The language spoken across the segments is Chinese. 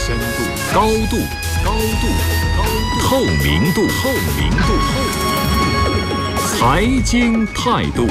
深度、高度、透明度、财经态度。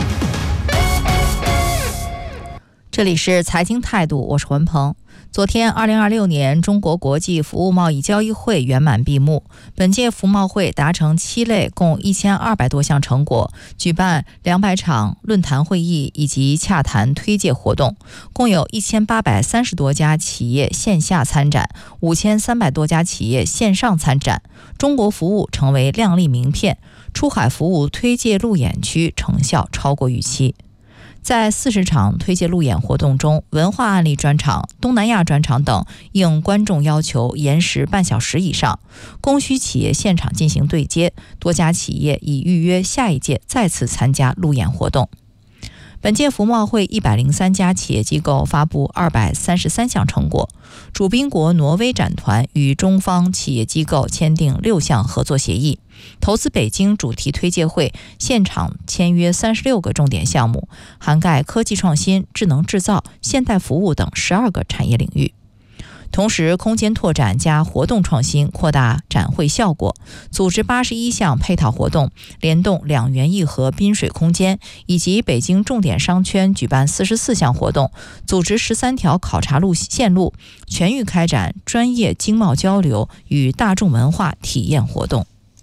这里是财经态度，我是文鹏。昨天2026年中国国际服务贸易交易会圆满闭幕，本届服贸会达成7类共1200多项成果，举办200场论坛会议以及洽谈推介活动，共有1830多家企业线下参展，5300多家企业线上参展，中国服务成为亮丽名片，出海服务推介路演区成效超过预期。在40场推介路演活动中，文化案例专场、东南亚专场等应观众要求延时半小时以上，供需企业现场进行对接，多家企业已预约下一届再次参加路演活动。本届服贸会103家企业机构发布233项成果，主宾国挪威展团与中方企业机构签订6项合作协议，投资北京主题推介会现场签约36个重点项目，涵盖科技创新、智能制造、现代服务等12个产业领域。同时，空间拓展加活动创新，扩大展会效果，组织81项配套活动，联动2园1河滨水空间以及北京重点商圈举办44项活动，组织13条考察线路，全域开展专业经贸交流与大众文化体验活动。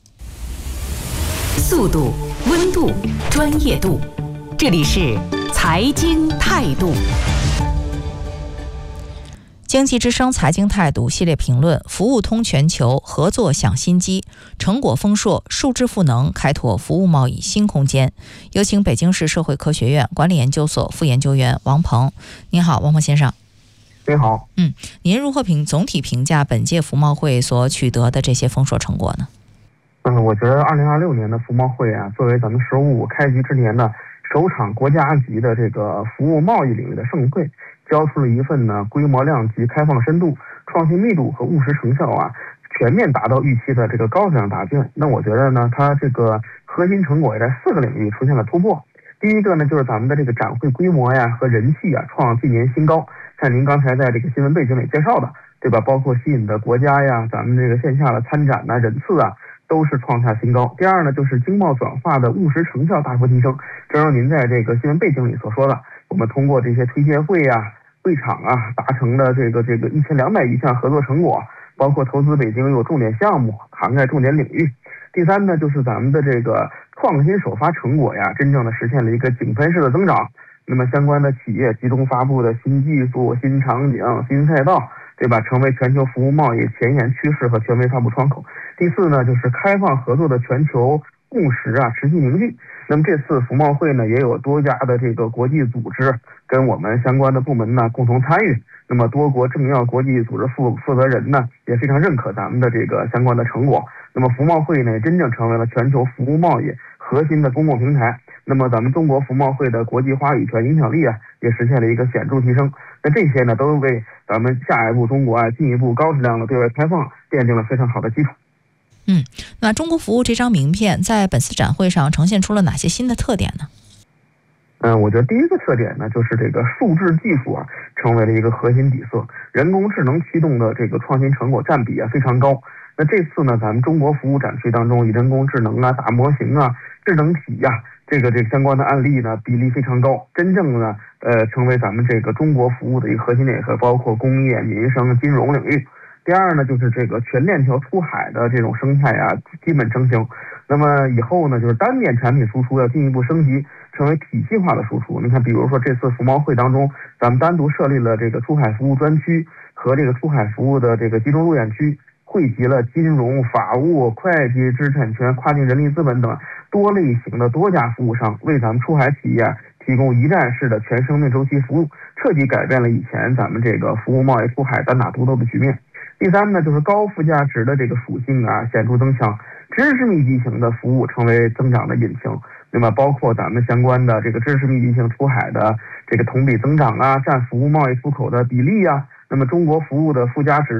速度、温度、专业度，这里是财经态度。 经济之声财经态度系列评论：服务通全球，合作享新机，成果丰硕，数字赋能，开拓服务贸易新空间。有请北京市社会科学院管理研究所副研究员王鹏。您好，王鹏先生。 您好。 您如何总体评价本届服贸会所取得的这些丰硕成果呢？ 我觉得2026年的服贸会啊，作为咱们“十五”开局之年的首场国家级的这个服务贸易领域的盛会，交出了一份呢规模量级、开放深度、创新密度和务实成效啊全面达到预期的这个高质量答卷。那我觉得呢，它这个核心成果也在4个领域出现了突破。第一个呢，就是咱们的这个展会规模呀和人气啊创近年新高，像您刚才在这个新闻背景里介绍的，对吧？包括吸引的国家呀，咱们这个线下的参展呐、人次啊，都是创下新高。第二呢，就是经贸转化的务实成效大幅提升。正如您在这个新闻背景里所说的，我们通过这些推介会呀、会场啊，达成的这个1200余项合作成果，包括投资北京有重点项目，涵盖重点领域。第三呢，就是咱们的这个创新首发成果呀，真正的实现了一个井喷式的增长。那么相关的企业集中发布的新技术、新场景、新赛道，对吧？成为全球服务贸易前沿趋势和权威发布窗口。第四呢，就是开放合作的全球共识啊，持续凝聚。那么这次服贸会呢，也有多家的这个国际组织跟我们相关的部门呢共同参与。那么多国政要国际组织负责人呢，也非常认可咱们的这个相关的成果。那么服贸会呢，真正成为了全球服务贸易核心的公共平台。那么咱们中国服贸会的国际话语权影响力啊，也实现了一个显著提升。那这些呢，都为咱们下一步中国啊进一步高质量的对外开放奠定了非常好的基础。 那中国服务这张名片在本次展会上呈现出了哪些新的特点呢？ 我觉得第一个特点呢，就是这个数字技术啊，成为了一个核心底色。人工智能驱动的这个创新成果占比啊非常高。那这次呢，咱们中国服务展区当中，以人工智能啊、大模型啊、智能体呀、这个相关的案例呢，比例非常高，真正呢，成为咱们这个中国服务的一个核心内核，包括工业、民生、金融领域。第二呢，就是这个全链条出海的这种生态啊，基本成型。那么以后呢，就是单面产品输出要进一步升级，成为体系化的输出。你看，比如说这次服贸会当中，咱们单独设立了这个出海服务专区和这个出海服务的这个集中路演区，汇集了金融、法务、会计、知识产权、跨境人力资本等多类型的多家服务商，为咱们出海企业提供一站式的全生命周期服务，彻底改变了以前咱们这个服务贸易出海单打独斗的局面。第三呢，就是高附加值的这个属性啊显著增强，知识密集型的服务成为增长的引擎。那么包括咱们相关的这个知识密集型出海的这个同比增长啊，占服务贸易出口的比例啊，那么中国服务的附加值